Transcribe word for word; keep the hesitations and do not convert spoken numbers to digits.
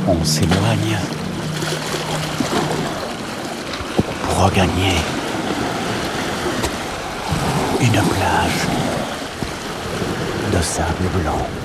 On s'éloigne pour regagner une plage de sable blanc.